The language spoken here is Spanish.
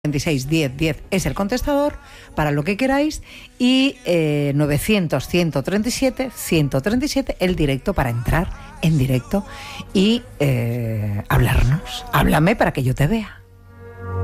26 10 10 es el contestador para lo que queráis y 900 137 137 el directo para entrar en directo y hablarnos. Háblame para que yo te vea.